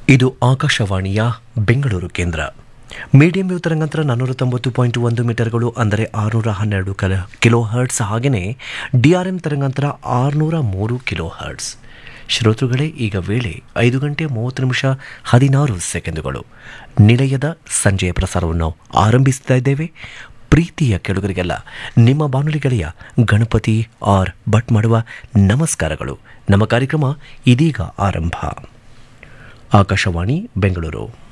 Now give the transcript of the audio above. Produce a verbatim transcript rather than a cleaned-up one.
ಇದು ಆಕಾಶವಾಣಿಯ ಬೆಂಗಳೂರು ಕೇಂದ್ರ. ಮೀಡಿಯಂ ವೇವ್ ತರಂಗಾಂತರ ನಾನ್ನೂರ ತೊಂಬತ್ತು ಪಾಯಿಂಟ್ ಒಂದು ಮೀಟರ್ಗಳು ಅಂದರೆ ಆರುನೂರ ಹನ್ನೆರಡು ಕಲ ಕಿಲೋ ಹರ್ಟ್ಸ್. ಹಾಗೆಯೇ ಡಿ ಆರ್ ಎಂ ತರಂಗಾಂತರ ಆರುನೂರ ಮೂರು ಕಿಲೋ ಹರ್ಟ್ಸ್. ಶ್ರೋತೃಗಳೇ, ಈಗ ವೇಳೆ ಐದು ಗಂಟೆ ಮೂವತ್ತು ನಿಮಿಷ ಹದಿನಾರು ಸೆಕೆಂಡುಗಳು. ನಿಲಯದ ಸಂಜೆಯ ಪ್ರಸಾರವನ್ನು ಆರಂಭಿಸ್ತಾ ಇದ್ದೇವೆ. ಪ್ರೀತಿಯ ಕೆಳುಗರಿಗೆಲ್ಲ ನಿಮ್ಮ ಬಾನುಲಿ ಗೆಳೆಯ ಗಣಪತಿ ಆರ್ ಭಟ್ ಮಾಡುವ ನಮಸ್ಕಾರಗಳು. ನಮ್ಮ ಕಾರ್ಯಕ್ರಮ ಇದೀಗ ಆರಂಭ. ಆಕಾಶವಾಣಿ ಬೆಂಗಳೂರು.